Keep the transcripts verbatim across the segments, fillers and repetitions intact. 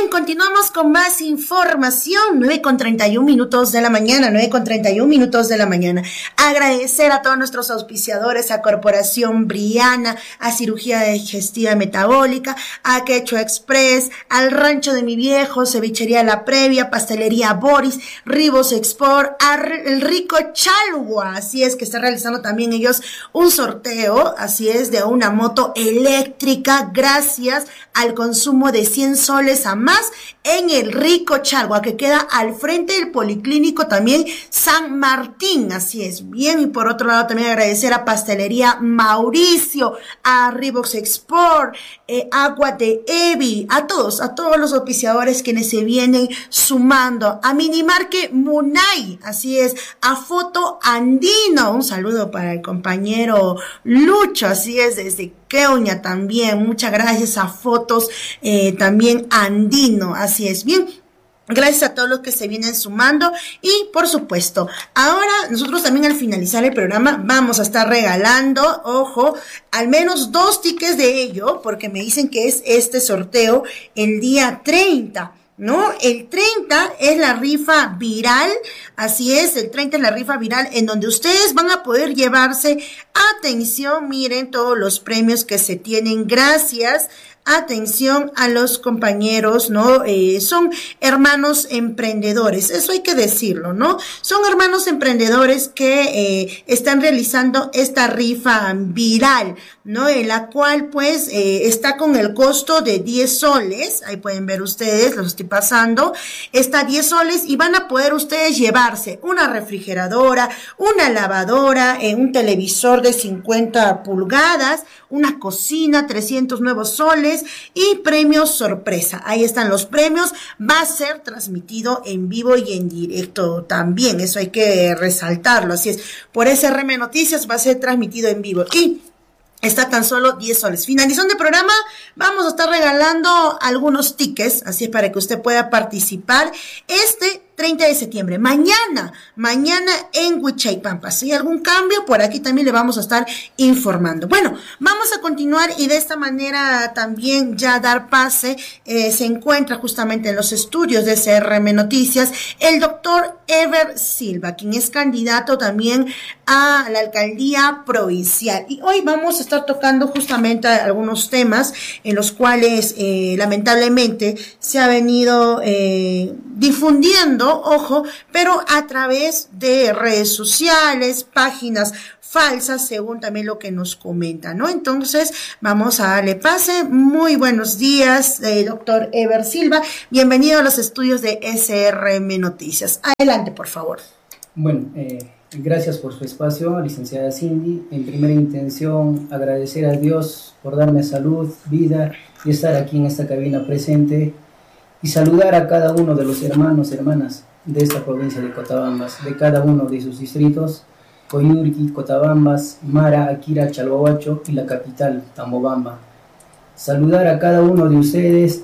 continuamos con más información. nueve con treinta y un minutos de la mañana, nueve con treinta y un minutos de la mañana. Agradecer a todos nuestros auspiciadores, a Corporación Briana, a Cirugía Digestiva Metabólica, a Quecho Express, al Rancho de mi Viejo, Cevichería La Previa, Pastelería Boris, Ribos Export, a El Rico Chalwa. Así es que está realizando también ellos un sorteo, así es, de una moto eléctrica gracias al consumo de cien soles a más en El Rico Chalwa, que queda al frente del Policlínico también San Martín. Así es, bien. Y por otro lado también agradecer a Pastelería Mauricio, a Ribox Export, eh, Agua de Evi, a todos, a todos los auspiciadores quienes se vienen sumando, a Minimarque Munay, así es, a Foto Andino, un saludo para el compañero Lucho, así es, desde Queuña también, muchas gracias a Fotos eh, también Andino, así es, bien. Gracias a todos los que se vienen sumando y, por supuesto, ahora nosotros también al finalizar el programa vamos a estar regalando, ojo, al menos dos tickets de ello, porque me dicen que es este sorteo el día treinta. ¿No? El treinta es la rifa viral, así es, el treinta es la rifa viral en donde ustedes van a poder llevarse, atención, miren todos los premios que se tienen, gracias, atención a los compañeros, ¿no? Eh, son hermanos emprendedores, eso hay que decirlo, ¿no? Son hermanos emprendedores que eh, están realizando esta rifa viral, ¿no? En la cual, pues, eh, está con el costo de diez soles, ahí pueden ver ustedes, los estoy pasando, está diez soles y van a poder ustedes llevarse una refrigeradora, una lavadora, eh, un televisor de cincuenta pulgadas, una cocina, trescientos nuevos soles y premios sorpresa. Ahí están los premios. Va a ser transmitido en vivo y en directo también. Eso hay que resaltarlo. Así es. Por S R M Noticias va a ser transmitido en vivo. Y está tan solo diez soles. Finalizando el programa, vamos a estar regalando algunos tickets, así es para que usted pueda participar este treinta de septiembre, mañana, mañana en Huichaipampa. Si hay algún cambio, por aquí también le vamos a estar informando. Bueno, vamos a continuar y de esta manera también ya dar pase, eh, se encuentra justamente en los estudios de S R M Noticias el doctor Ever Silva, quien es candidato también a la alcaldía provincial. Y hoy vamos a estar tocando justamente algunos temas en los cuales eh, lamentablemente se ha venido eh, difundiendo, ojo, pero a través de redes sociales, páginas falsas, según también lo que nos comenta, ¿no? Entonces, vamos a darle pase. Muy buenos días, eh, doctor Ever Silva. Bienvenido a los estudios de S R M Noticias. Adelante, por favor. Bueno, eh, gracias por su espacio, licenciada Cindy. En primera intención, agradecer a Dios por darme salud, vida y estar aquí en esta cabina presente y saludar a cada uno de los hermanos, hermanas de esta provincia de Cotabambas, de cada uno de sus distritos, Coyurqui, Cotabambas, Mara, Akira, Chalhuahuacho y la capital, Tambobamba. Saludar a cada uno de ustedes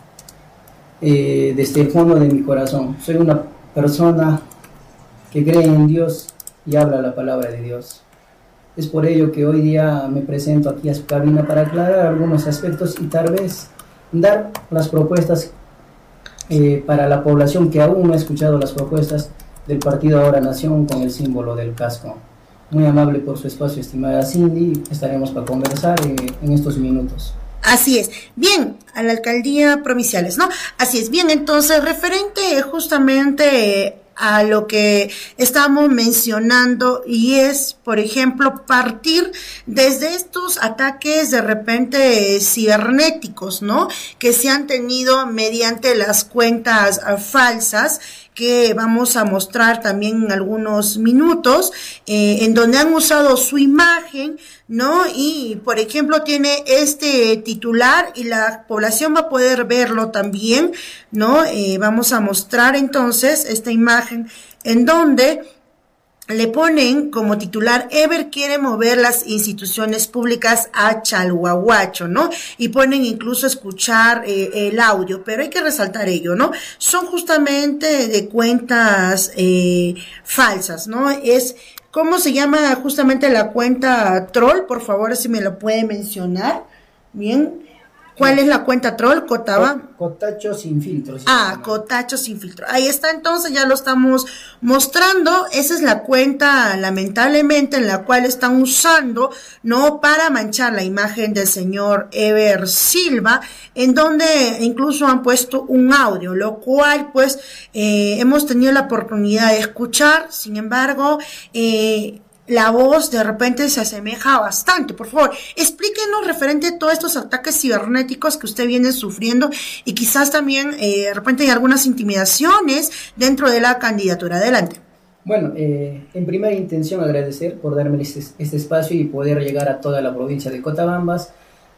eh, desde el fondo de mi corazón. Soy una persona que cree en Dios y habla la palabra de Dios. Es por ello que hoy día me presento aquí a su cabina para aclarar algunos aspectos y tal vez dar las propuestas eh, para la población que aún no ha escuchado las propuestas del Partido Ahora Nación con el símbolo del casco. Muy amable por su espacio, estimada Cindy. Estaremos para conversar eh, en estos minutos. Así es. Bien, a la alcaldía provinciales, ¿no? Así es. Bien, entonces, referente justamente a lo que estamos mencionando, y es, por ejemplo, partir desde estos ataques de repente cibernéticos, ¿no? Que se han tenido mediante las cuentas uh, falsas, que vamos a mostrar también en algunos minutos, eh, en donde han usado su imagen, ¿no? Y, por ejemplo, tiene este titular y la población va a poder verlo también, ¿no? Eh, vamos a mostrar entonces esta imagen en donde le ponen como titular: Ever quiere mover las instituciones públicas a Chalhuahuacho, ¿no? Y ponen incluso escuchar eh, el audio, pero hay que resaltar ello, ¿no? Son justamente de cuentas eh, falsas, ¿no? Es, ¿cómo se llama justamente la cuenta troll? Por favor, si me lo puede mencionar. Bien. ¿Cuál es la cuenta troll? Cotaba. Cotacho sin filtro. Ah, Cotacho sin filtro. Ahí está, entonces ya lo estamos mostrando. Esa es la cuenta, lamentablemente, en la cual están usando, ¿no? Para manchar la imagen del señor Ever Silva, en donde incluso han puesto un audio, lo cual, pues, eh, hemos tenido la oportunidad de escuchar. Sin embargo, eh, la voz de repente se asemeja bastante. Por favor, explíquenos referente a todos estos ataques cibernéticos que usted viene sufriendo y quizás también eh, de repente hay algunas intimidaciones dentro de la candidatura. Adelante. Bueno, eh, en primera intención agradecer por darme este, este espacio y poder llegar a toda la provincia de Cotabambas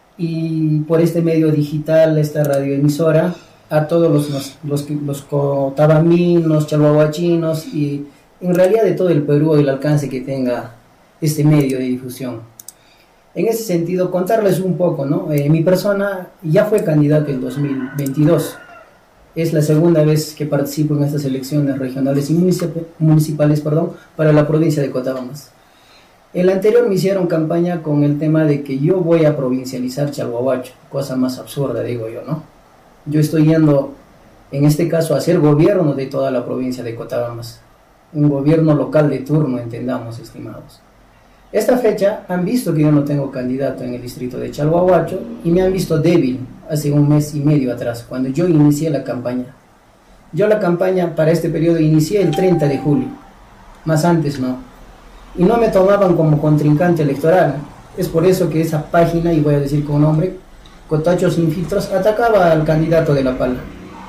y por este medio digital, esta radioemisora, a todos los, los, los, los cotabambinos, chalhuahuachinos y en realidad de todo el Perú el alcance que tenga este medio de difusión. En ese sentido, contarles un poco, ¿no? Eh, mi persona ya fue candidato en dos mil veintidós. Es la segunda vez que participo en estas elecciones regionales y municip- municipales perdón, para la provincia de Cotabambas. En la anterior me hicieron campaña con el tema de que yo voy a provincializar Chalhuahuacho, cosa más absurda, digo yo, ¿no? Yo estoy yendo, en este caso, a ser gobierno de toda la provincia de Cotabambas. Un gobierno local de turno, entendamos, estimados. Esta fecha han visto que yo no tengo candidato en el distrito de Chalhuahuacho y me han visto débil hace un mes y medio atrás, cuando yo inicié la campaña. Yo la campaña para este periodo inicié el treinta de julio, más antes no. Y no me tomaban como contrincante electoral. Es por eso que esa página, y voy a decir con nombre, Cotacho sin filtros, atacaba al candidato de La Pala.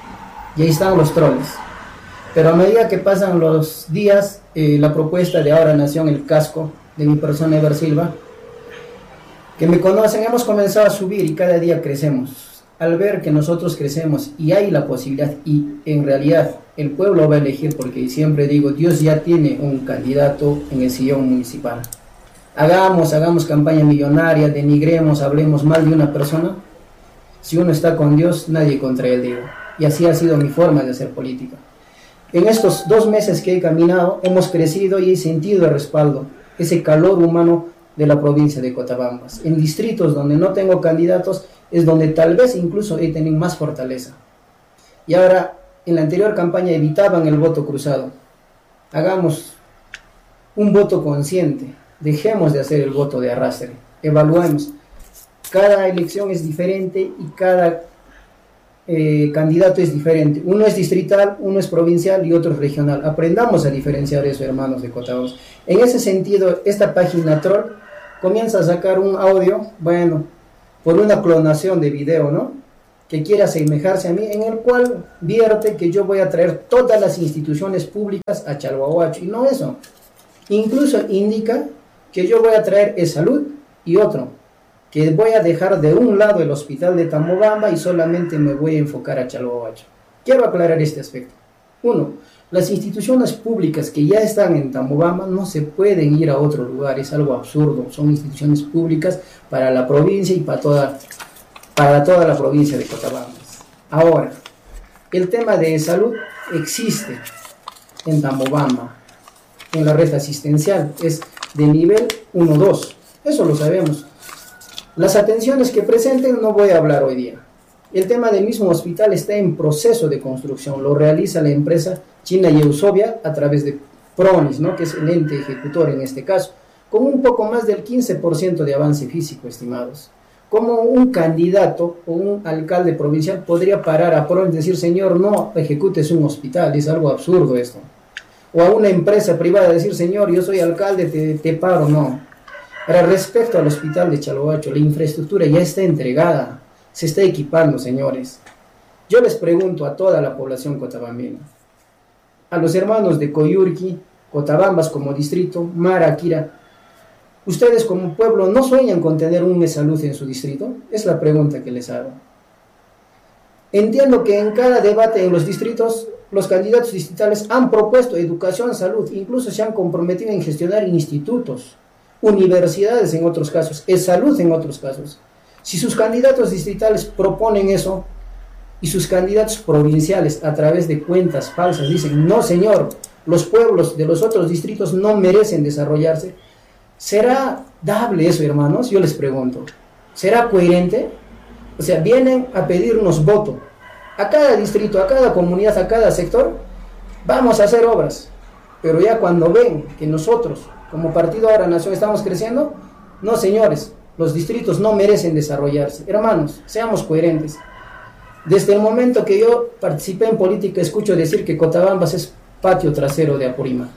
Y ahí están los troles. Pero a medida que pasan los días, eh, la propuesta de Ahora Nación, el casco de mi persona Ever Silva, que me conocen, hemos comenzado a subir y cada día crecemos. Al ver que nosotros crecemos y hay la posibilidad, y en realidad el pueblo va a elegir, porque siempre digo, Dios ya tiene un candidato en el sillón municipal. Hagamos, hagamos campaña millonaria, denigremos, hablemos mal de una persona. Si uno está con Dios, nadie contra él, digo. Y así ha sido mi forma de hacer política. En estos dos meses que he caminado, hemos crecido y he sentido el respaldo, ese calor humano de la provincia de Cotabambas. En distritos donde no tengo candidatos, es donde tal vez incluso he tenido más fortaleza. Y ahora, en la anterior campaña evitaban el voto cruzado. Hagamos un voto consciente, dejemos de hacer el voto de arrastre, evaluemos. Cada elección es diferente y cada Eh, candidato es diferente. Uno es distrital, uno es provincial y otro es regional. Aprendamos a diferenciar eso, hermanos de Cotabambas. En ese sentido, esta página troll comienza a sacar un audio, bueno, por una clonación de video, ¿no? Que quiere asemejarse a mí, en el cual vierte que yo voy a traer todas las instituciones públicas a Chalhuahuacho. Y no eso. Incluso indica que yo voy a traer es salud y otro, que voy a dejar de un lado el hospital de Tambobamba y solamente me voy a enfocar a Chalhuahuacho. Quiero aclarar este aspecto. Uno, las instituciones públicas que ya están en Tambobamba no se pueden ir a otro lugar, es algo absurdo. Son instituciones públicas para la provincia y para toda, para toda la provincia de Cotabambas. Ahora, el tema de salud existe en Tambobamba, en la red asistencial, es de nivel uno dos, eso lo sabemos. Las atenciones que presenten no voy a hablar hoy día. El tema del mismo hospital está en proceso de construcción. Lo realiza la empresa china Yeusovia a través de Pronis, ¿no? Que es el ente ejecutor en este caso, con un poco más del quince por ciento de avance físico, estimados. ¿Cómo un candidato o un alcalde provincial podría parar a Pronis y decir, señor, no ejecutes un hospital? Es algo absurdo esto. O a una empresa privada decir, señor, yo soy alcalde, te, te paro, no. Ahora, respecto al hospital de Chalhuahuacho, la infraestructura ya está entregada, se está equipando, señores. Yo les pregunto a toda la población cotabambina, a los hermanos de Coyurqui, Cotabambas como distrito, Mara, Quira, ¿ustedes como pueblo no sueñan con tener un Mesalud en su distrito? Es la pregunta que les hago. Entiendo que en cada debate en los distritos, los candidatos distritales han propuesto educación, salud, incluso se han comprometido en gestionar institutos, universidades en otros casos, es salud en otros casos. Si sus candidatos distritales proponen eso y sus candidatos provinciales a través de cuentas falsas dicen, no señor, los pueblos de los otros distritos no merecen desarrollarse, ¿será dable eso, hermanos? Yo les pregunto, ¿será coherente? O sea, vienen a pedirnos voto. A cada distrito, a cada comunidad, a cada sector, vamos a hacer obras. Pero ya cuando ven que nosotros, como Partido Ahora Nación, estamos creciendo, no, señores, los distritos no merecen desarrollarse. Hermanos, seamos coherentes. Desde el momento que yo participé en política, escucho decir que Cotabambas es patio trasero de Apurímac.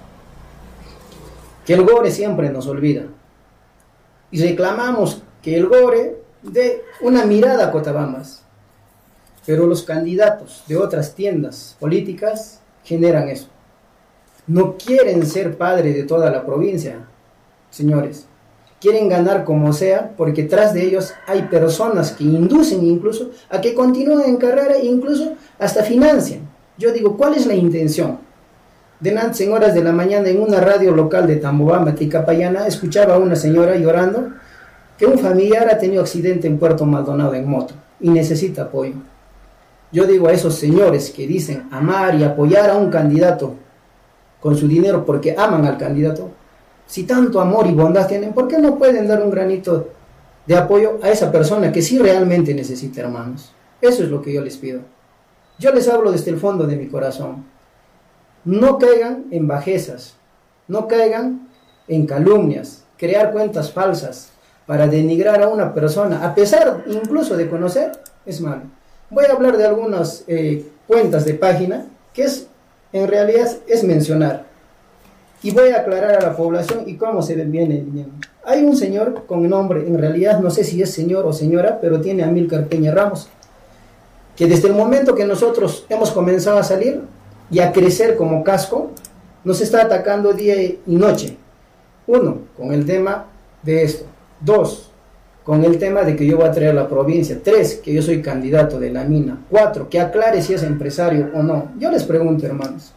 Que el Gore siempre nos olvida. Y reclamamos que el Gore dé una mirada a Cotabambas. Pero los candidatos de otras tiendas políticas generan eso. No quieren ser padre de toda la provincia, señores. Quieren ganar como sea, porque tras de ellos hay personas que inducen incluso a que continúen en carrera e incluso hasta financian. Yo digo, ¿cuál es la intención? Delante, en horas de la mañana, en una radio local de Tambobamba, Ticapayana, escuchaba a una señora llorando que un familiar ha tenido accidente en Puerto Maldonado en moto y necesita apoyo. Yo digo a esos señores que dicen amar y apoyar a un candidato con su dinero porque aman al candidato, si tanto amor y bondad tienen, ¿por qué no pueden dar un granito de apoyo a esa persona que sí realmente necesita, hermanos? Eso es lo que yo les pido. Yo les hablo desde el fondo de mi corazón. No caigan en bajezas, no caigan en calumnias, crear cuentas falsas para denigrar a una persona, a pesar incluso de conocer, es malo. Voy a hablar de algunas eh, cuentas de página que es, en realidad es mencionar. Y voy a aclarar a la población y cómo se viene viniendo. Hay un señor con nombre, en realidad no sé si es señor o señora, pero tiene a Amílcar Peña Ramos, que desde el momento que nosotros hemos comenzado a salir y a crecer como casco, nos está atacando día y noche. Uno, con el tema de esto. Dos, con el tema de que yo voy a traer a la provincia. Tres, que yo soy candidato de la mina. Cuatro, que aclare si es empresario o no. Yo les pregunto, hermanos.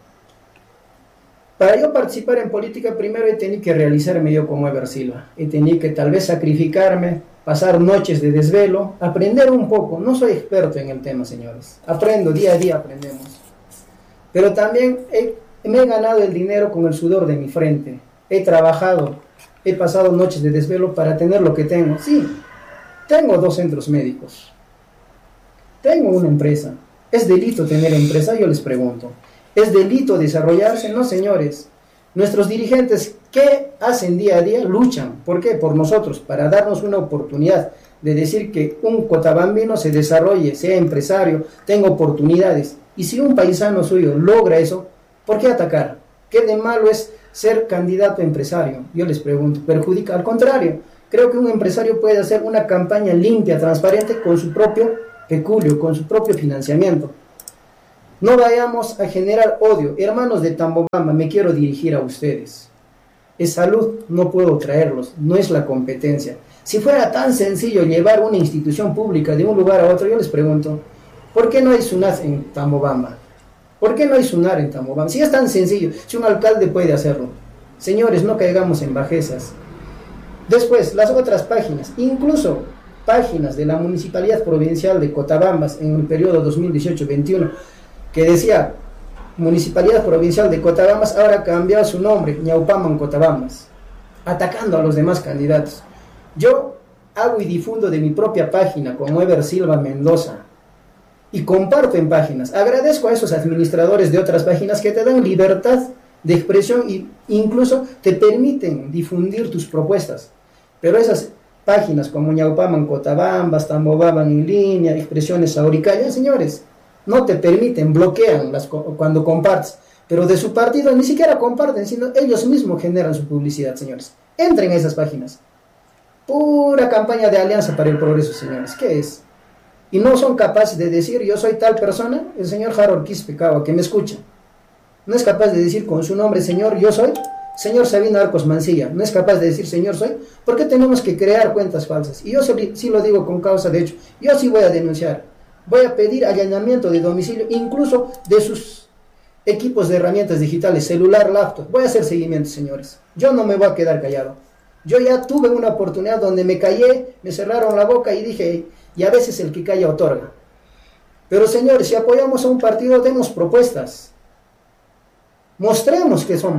Para yo participar en política, primero he tenido que realizarme yo como Eber Silva. He tenido que tal vez sacrificarme, pasar noches de desvelo, aprender un poco. No soy experto en el tema, señores. Aprendo, día a día aprendemos. Pero también he, me he ganado el dinero con el sudor de mi frente. He trabajado, he pasado noches de desvelo para tener lo que tengo. Sí, tengo dos centros médicos. Tengo una empresa. ¿Es delito tener empresa? Yo les pregunto. ¿Es delito desarrollarse? No, señores. Nuestros dirigentes, ¿qué hacen día a día? Luchan. ¿Por qué? Por nosotros, para darnos una oportunidad de decir que un cotabambino se desarrolle, sea empresario, tenga oportunidades. Y si un paisano suyo logra eso, ¿por qué atacar? ¿Qué de malo es ser candidato a empresario? Yo les pregunto, ¿perjudica? Al contrario, creo que un empresario puede hacer una campaña limpia, transparente, con su propio peculio, con su propio financiamiento. No vayamos a generar odio. Hermanos de Tambobamba, me quiero dirigir a ustedes. Es salud, no puedo traerlos, no es la competencia. Si fuera tan sencillo llevar una institución pública de un lugar a otro, yo les pregunto, ¿por qué no hay SUNAT en Tambobamba? ¿Por qué no hay SUNAR en Tambobamba? Si es tan sencillo, si un alcalde puede hacerlo. Señores, no caigamos en bajezas. Después, las otras páginas, incluso páginas de la Municipalidad Provincial de Cotabambas en el periodo dos mil dieciocho veintiuno, que decía Municipalidad Provincial de Cotabambas, ahora ha cambiado su nombre, Ñaupaman Cotabambas, atacando a los demás candidatos. Yo hago y difundo de mi propia página como Eber Silva Mendoza y comparto en páginas. Agradezco a esos administradores de otras páginas que te dan libertad de expresión e incluso te permiten difundir tus propuestas. Pero esas páginas como Ñaupaman Cotabambas, Tambobamba en línea, Expresiones Auricayas, señores, no te permiten, bloquean las, cuando compartes, pero de su partido ni siquiera comparten, sino ellos mismos generan su publicidad, señores. Entren a esas páginas. Pura campaña de Alianza para el Progreso, señores. ¿Qué es? Y no son capaces de decir, yo soy tal persona, el señor Harold Quispe Cava, que me escucha. No es capaz de decir con su nombre, señor, yo soy, señor Sabino Arcos Mancilla. No es capaz de decir, señor, soy. ¿Por qué tenemos que crear cuentas falsas? Y yo sí lo digo con causa de hecho. Yo sí voy a denunciar. Voy a pedir allanamiento de domicilio, incluso de sus equipos de herramientas digitales, celular, laptop. Voy a hacer seguimiento, señores. Yo no me voy a quedar callado. Yo ya tuve una oportunidad donde me callé, me cerraron la boca y dije, y a veces el que calla otorga. Pero, señores, si apoyamos a un partido, demos propuestas. Mostremos que somos.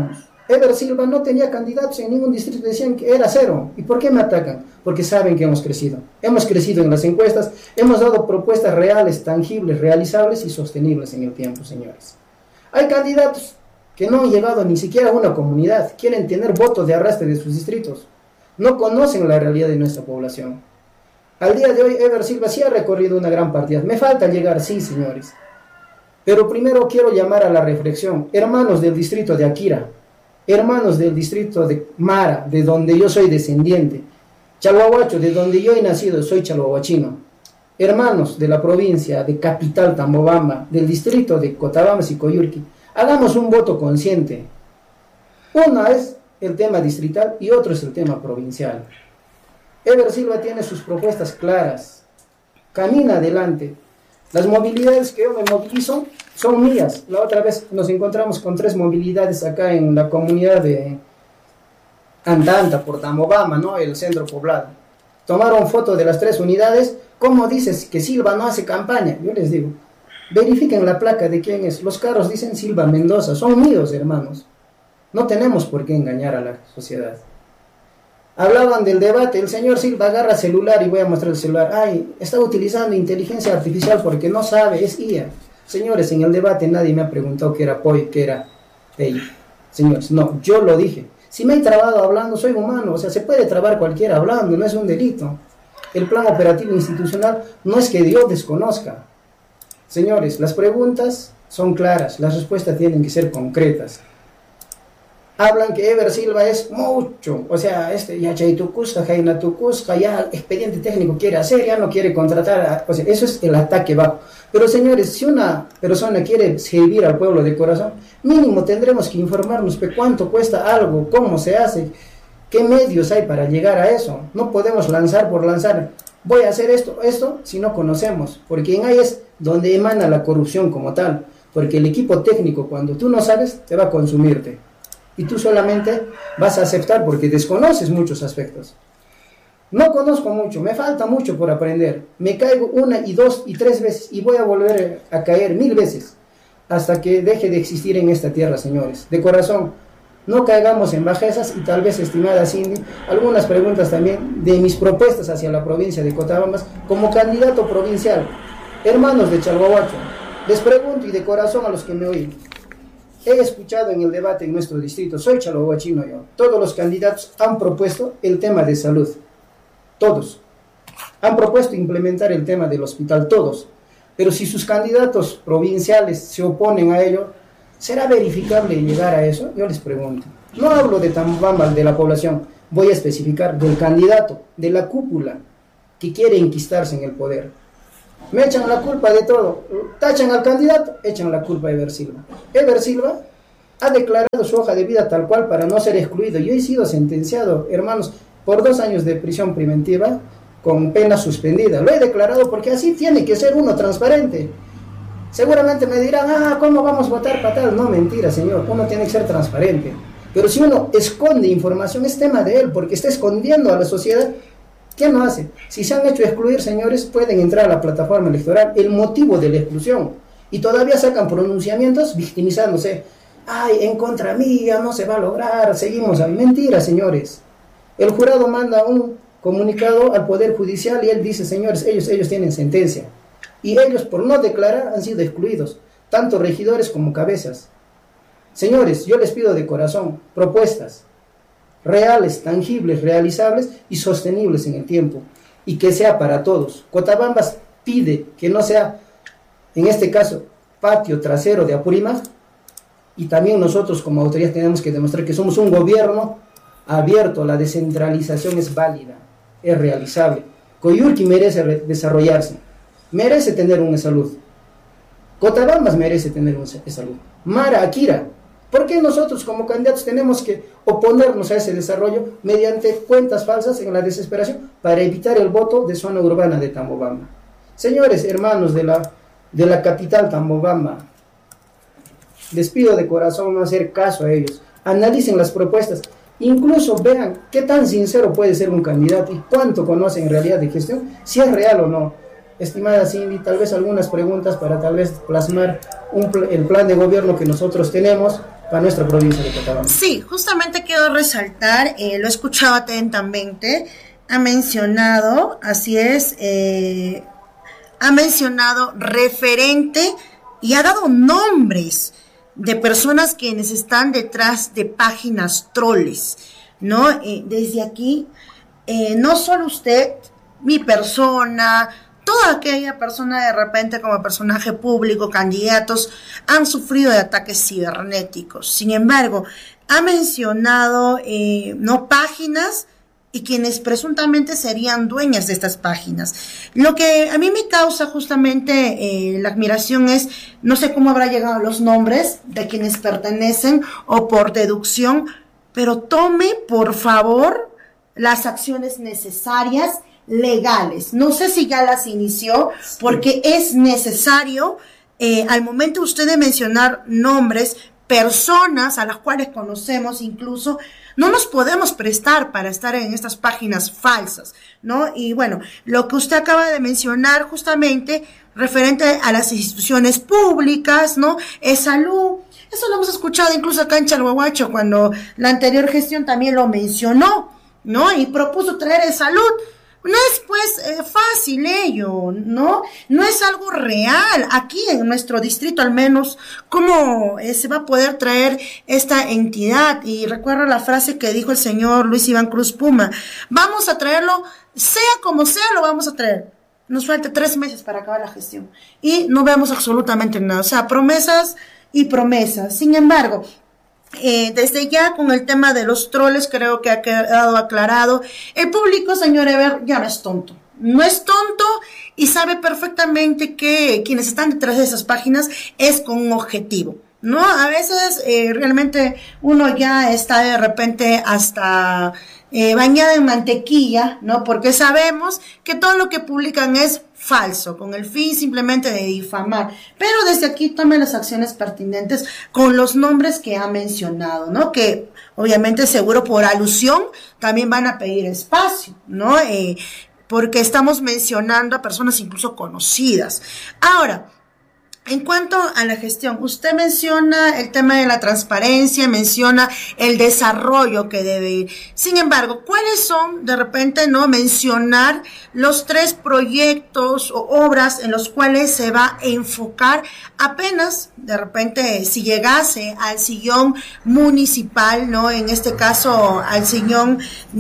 Ever Silva no tenía candidatos en ningún distrito, decían que era cero. ¿Y por qué me atacan? Porque saben que hemos crecido. Hemos crecido en las encuestas, hemos dado propuestas reales, tangibles, realizables y sostenibles en el tiempo, señores. Hay candidatos que no han llegado ni siquiera a una comunidad, quieren tener votos de arrastre de sus distritos. No conocen la realidad de nuestra población. Al día de hoy, Ever Silva sí ha recorrido una gran partida. Me falta llegar, sí, señores. Pero primero quiero llamar a la reflexión. Hermanos del distrito de Akira, hermanos del distrito de Mara, de donde yo soy descendiente, Chalhuahuacho, de donde yo he nacido, soy chalhuahuachino, hermanos de la provincia de Capital Tambobamba, del distrito de Cotabambas y Coyurqui, hagamos un voto consciente. Una es el tema distrital y otro es el tema provincial. Ever Silva tiene sus propuestas claras, camina adelante. Las movilidades que yo me movilizo son mías. La otra vez nos encontramos con tres movilidades acá en la comunidad de Andanta, por Tambobamba, ¿no? El centro poblado. Tomaron foto de las tres unidades. ¿Cómo dices que Silva no hace campaña? Yo les digo, verifiquen la placa de quién es. Los carros dicen Silva Mendoza, son míos, hermanos. No tenemos por qué engañar a la sociedad. Hablaban del debate, el señor Silva agarra celular y voy a mostrar el celular. Ay, está utilizando inteligencia artificial porque no sabe, es I A. Señores, en el debate nadie me ha preguntado qué era P O I, qué era P I. Señores, no, yo lo dije. Si me he trabado hablando, soy humano, o sea, se puede trabar cualquiera hablando, no es un delito. El plan operativo institucional no es que Dios desconozca. Señores, las preguntas son claras, las respuestas tienen que ser concretas. Hablan que Ever Silva es mucho, o sea, este ya Chaitucusca, Jaina Tucusca, ya expediente técnico quiere hacer, ya no quiere contratar, a, o sea, eso es el ataque bajo. Pero señores, si una persona quiere servir al pueblo de corazón, mínimo tendremos que informarnos de cuánto cuesta algo, cómo se hace, qué medios hay para llegar a eso. No podemos lanzar por lanzar, voy a hacer esto, esto, si no conocemos, porque en ahí es donde emana la corrupción como tal, porque el equipo técnico, cuando tú no sabes, te va a consumirte. Y tú solamente vas a aceptar porque desconoces muchos aspectos. No conozco mucho, me falta mucho por aprender. Me caigo una y dos y tres veces y voy a volver a caer mil veces hasta que deje de existir en esta tierra, señores. De corazón, no caigamos en bajezas y tal vez, estimada Cindy, algunas preguntas también de mis propuestas hacia la provincia de Cotabambas como candidato provincial. Hermanos de Chalhuahuacho, les pregunto y de corazón a los que me oyen. He escuchado en el debate en nuestro distrito, soy chalhuahuachino yo, todos los candidatos han propuesto el tema de salud, todos. Han propuesto implementar el tema del hospital, todos. Pero si sus candidatos provinciales se oponen a ello, ¿será verificable llegar a eso? Yo les pregunto. No hablo de Tambobamba, de la población, voy a especificar del candidato, de la cúpula, que quiere enquistarse en el poder. Me echan la culpa de todo, tachan al candidato, echan la culpa a Ever Silva. Ever Silva ha declarado su hoja de vida tal cual para no ser excluido. Yo he sido sentenciado, hermanos, por dos años de prisión preventiva con pena suspendida. Lo he declarado porque así tiene que ser uno transparente. Seguramente me dirán, ah, ¿cómo vamos a votar para tal? No, mentira, señor, uno tiene que ser transparente. Pero si uno esconde información, es tema de él, porque está escondiendo a la sociedad. ¿Qué no hace? Si se han hecho excluir, señores, pueden entrar a la plataforma electoral, el motivo de la exclusión, y todavía sacan pronunciamientos victimizándose. Ay, en contra mía, no se va a lograr, seguimos ahí. Mentira, señores. El jurado manda un comunicado al Poder Judicial y él dice, señores, ellos, ellos tienen sentencia. Y ellos, por no declarar, han sido excluidos, tanto regidores como cabezas. Señores, yo les pido de corazón, propuestas reales, tangibles, realizables y sostenibles en el tiempo, y que sea para todos. Cotabambas pide que no sea, en este caso, patio trasero de Apurímac, y también nosotros como autoridad tenemos que demostrar que somos un gobierno abierto, la descentralización es válida, es realizable. Coyurqui merece desarrollarse, merece tener una salud. Cotabambas merece tener una salud. Mara, Akira, ¿por qué nosotros como candidatos tenemos que oponernos a ese desarrollo mediante cuentas falsas en la desesperación para evitar el voto de zona urbana de Tambobamba? Señores, hermanos de la, de la capital Tambobamba, les pido de corazón no hacer caso a ellos. Analicen las propuestas, incluso vean qué tan sincero puede ser un candidato y cuánto conocen en realidad de gestión, si es real o no. Estimada Cindy, tal vez algunas preguntas para tal vez plasmar un pl- el plan de gobierno que nosotros tenemos para nuestra provincia de Cochabamba. Sí, justamente quiero resaltar, eh, lo he escuchado atentamente, ha mencionado, así es, eh, ha mencionado referente y ha dado nombres de personas quienes están detrás de páginas troles, ¿no? Eh, desde aquí, eh, no solo usted, mi persona, toda aquella persona de repente como personaje público, candidatos, han sufrido de ataques cibernéticos. Sin embargo, ha mencionado, eh, no páginas y quienes presuntamente serían dueñas de estas páginas. Lo que a mí me causa justamente eh, la admiración es, no sé cómo habrá llegado los nombres de quienes pertenecen o por deducción, pero tome por favor las acciones necesarias legales. No sé si ya las inició, porque es necesario, eh, al momento usted de mencionar nombres, personas a las cuales conocemos incluso, no nos podemos prestar para estar en estas páginas falsas, ¿no? Y bueno, lo que usted acaba de mencionar justamente referente a las instituciones públicas, ¿no? Es salud, eso lo hemos escuchado incluso acá en Chalhuahuacho cuando la anterior gestión también lo mencionó, ¿no? Y propuso traer el salud. No es pues eh, fácil ello, ¿no? No es algo real. Aquí en nuestro distrito al menos, ¿cómo eh, se va a poder traer esta entidad? Y recuerdo la frase que dijo el señor Luis Iván Cruz Puma, vamos a traerlo, sea como sea, lo vamos a traer. Nos falta tres meses para acabar la gestión. Y no vemos absolutamente nada. O sea, promesas y promesas. Sin embargo, Eh, desde ya con el tema de los troles creo que ha quedado aclarado. El público, señor Eber, ya no es tonto. No es tonto y sabe perfectamente que quienes están detrás de esas páginas es con un objetivo, ¿no? A veces eh, realmente uno ya está de repente hasta eh, bañado en mantequilla, ¿no? Porque sabemos que todo lo que publican es falso, con el fin simplemente de difamar, pero desde aquí tome las acciones pertinentes con los nombres que ha mencionado, ¿no? Que obviamente seguro por alusión también van a pedir espacio, ¿no? Eh, porque estamos mencionando a personas incluso conocidas. Ahora, en cuanto a la gestión, usted menciona el tema de la transparencia, menciona el desarrollo que debe ir. Sin embargo, ¿cuáles son, de repente, no mencionar los tres proyectos o obras en los cuales se va a enfocar apenas, de repente, si llegase al sillón municipal, ¿no? En este caso, al sillón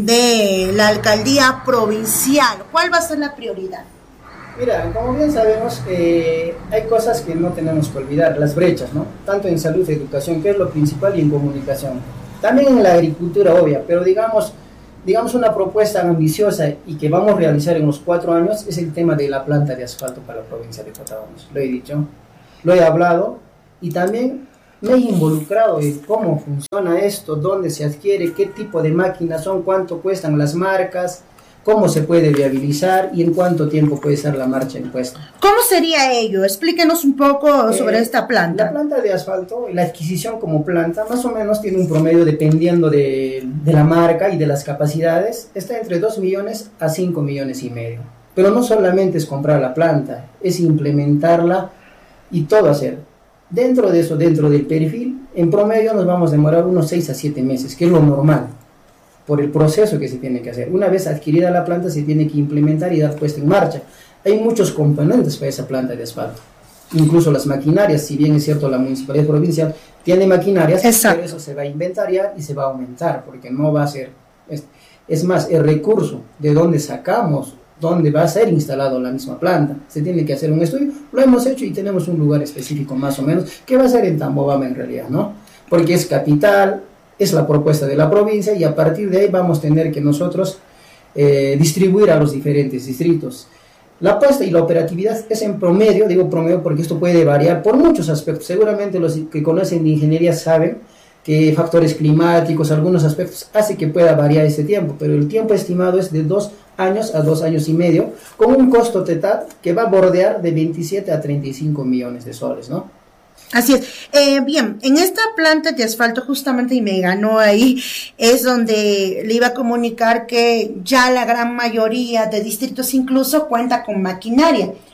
de la alcaldía provincial? ¿Cuál va a ser la prioridad? Mira, como bien sabemos, eh, hay cosas que no tenemos que olvidar, las brechas, ¿no? Tanto en salud, educación, que es lo principal, y en comunicación. También en la agricultura, obvia, pero digamos, digamos una propuesta ambiciosa y que vamos a realizar en los cuatro años es el tema de la planta de asfalto para la provincia de Cochabamba. Lo he dicho, lo he hablado y también me he involucrado en cómo funciona esto, dónde se adquiere, qué tipo de máquinas son, cuánto cuestan las marcas, cómo se puede viabilizar y en cuánto tiempo puede ser la marcha impuesta. ¿Cómo sería ello? Explíquenos un poco sobre eh, esta planta. La planta de asfalto, la adquisición como planta, más o menos tiene un promedio dependiendo de, de la marca y de las capacidades, está entre dos millones a cinco millones y medio. Pero no solamente es comprar la planta, es implementarla y todo hacer. Dentro de eso, dentro del perfil, en promedio nos vamos a demorar unos seis a siete meses, que es lo normal, por el proceso que se tiene que hacer. Una vez adquirida la planta se tiene que implementar y dar puesta en marcha. Hay muchos componentes para esa planta de asfalto, incluso las maquinarias, si bien es cierto la municipalidad provincial tiene maquinarias, exacto, pero eso se va a inventariar y se va a aumentar, porque no va a ser, es, es más, el recurso de dónde sacamos, dónde va a ser instalado la misma planta, se tiene que hacer un estudio, lo hemos hecho y tenemos un lugar específico más o menos, que va a ser en Tambobamba en realidad, ¿no? Porque es capital, es la propuesta de la provincia y a partir de ahí vamos a tener que nosotros eh, distribuir a los diferentes distritos. La puesta y la operatividad es en promedio, digo promedio porque esto puede variar por muchos aspectos. Seguramente los que conocen de ingeniería saben que factores climáticos, algunos aspectos, hace que pueda variar ese tiempo, pero el tiempo estimado es de dos años a dos años y medio, con un costo total que va a bordear de veintisiete a treinta y cinco millones de soles, ¿no? Así es. Eh, bien, en esta planta de asfalto justamente, y me ganó ahí, es donde le iba a comunicar que ya la gran mayoría de distritos incluso cuenta con maquinaria.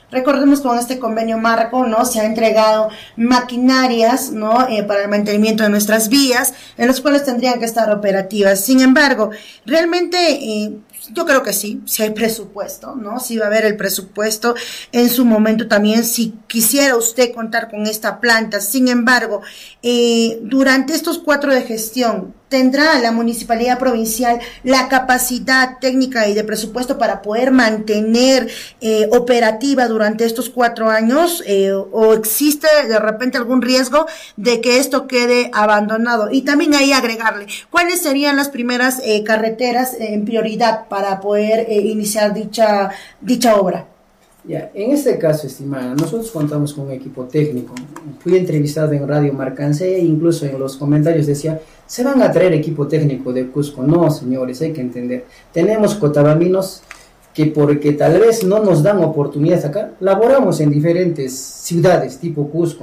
Recordemos que con este convenio marco, ¿no? Se ha entregado maquinarias, ¿no? Eh, para el mantenimiento de nuestras vías, en las cuales tendrían que estar operativas. Sin embargo, realmente, eh, yo creo que sí, si hay presupuesto, ¿no? Si va a haber el presupuesto en su momento también, si quisiera usted contar con esta planta. Sin embargo, eh, durante estos cuatro de gestión, ¿tendrá la municipalidad provincial la capacidad técnica y de presupuesto para poder mantener eh, operativa durante estos cuatro años? Eh, ¿O existe de repente algún riesgo de que esto quede abandonado? Y también ahí agregarle, ¿cuáles serían las primeras eh, carreteras eh, en prioridad para poder eh, iniciar dicha, dicha obra? Ya, en este caso, estimada, nosotros contamos con un equipo técnico. Fui entrevistado en Radio Marcancé e incluso en los comentarios decía, ¿se van a traer equipo técnico de Cusco? No, señores, hay que entender. Tenemos cotabaminos que porque tal vez no nos dan oportunidades acá, laboramos en diferentes ciudades tipo Cusco.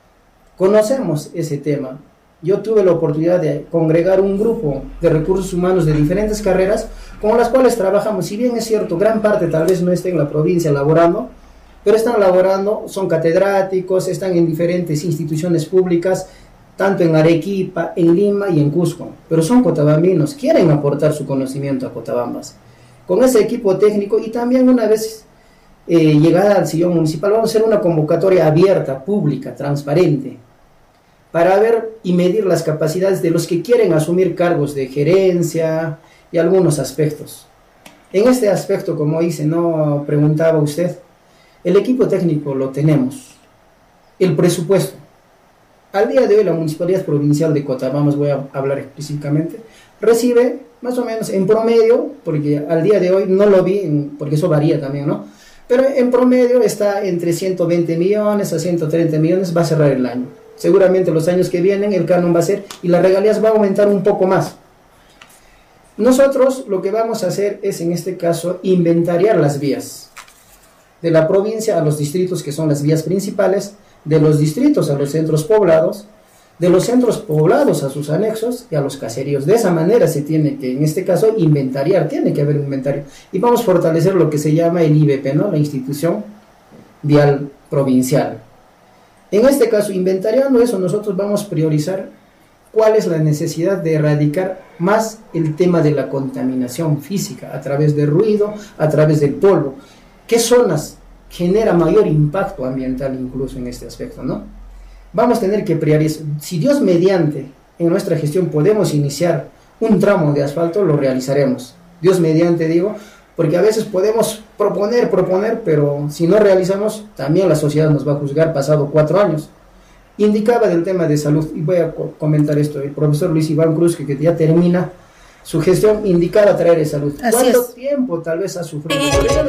Conocemos ese tema. Yo tuve la oportunidad de congregar un grupo de recursos humanos de diferentes carreras con las cuales trabajamos. Si bien es cierto, gran parte tal vez no esté en la provincia laborando, pero están laborando, son catedráticos, están en diferentes instituciones públicas, tanto en Arequipa, en Lima y en Cusco, pero son cotabambinos, quieren aportar su conocimiento a Cotabambas. Con ese equipo técnico y también una vez eh, llegada al sillón municipal, vamos a hacer una convocatoria abierta, pública, transparente, para ver y medir las capacidades de los que quieren asumir cargos de gerencia y algunos aspectos. En este aspecto, como dice, no preguntaba usted, el equipo técnico lo tenemos, el presupuesto. Al día de hoy la Municipalidad Provincial de Cotabambas, voy a hablar específicamente, recibe más o menos en promedio, porque al día de hoy no lo vi, en, porque eso varía también, ¿no? Pero en promedio está entre ciento veinte millones a ciento treinta millones, va a cerrar el año. Seguramente los años que vienen el canon va a ser y las regalías va a aumentar un poco más. Nosotros lo que vamos a hacer es en este caso inventariar las vías de la provincia a los distritos, que son las vías principales, de los distritos a los centros poblados, de los centros poblados a sus anexos y a los caseríos. De esa manera se tiene que, en este caso, inventariar, tiene que haber un inventario. Y vamos a fortalecer lo que se llama el I V P, ¿no? La Institución Vial Provincial. En este caso, inventariando eso, nosotros vamos a priorizar cuál es la necesidad de erradicar más el tema de la contaminación física a través del ruido, a través del polvo. ¿Qué zonas genera mayor impacto ambiental incluso en este aspecto, no? Vamos a tener que priorizar. Si Dios mediante, en nuestra gestión podemos iniciar un tramo de asfalto, lo realizaremos. Dios mediante, digo, porque a veces podemos proponer, proponer, pero si no realizamos, también la sociedad nos va a juzgar pasado cuatro años. Indicaba del tema de salud, y voy a comentar esto, el profesor Luis Iván Cruz, que, que ya termina su gestión, indicaba traer salud. Así ¿Cuánto es. tiempo tal vez ha sufrido?